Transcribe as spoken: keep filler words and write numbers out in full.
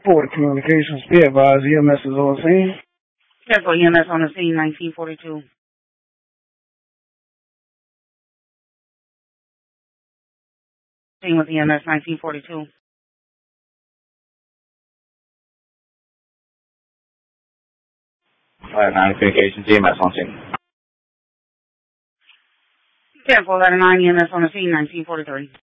Forward Communications, be advised, E M S is on scene. Careful, E M S on the scene, nineteen forty-two. Scene with E M S, nineteen forty-two. Flight nine Communications, E M S on scene. Careful, letter nine, E M S on the scene, nineteen forty-three.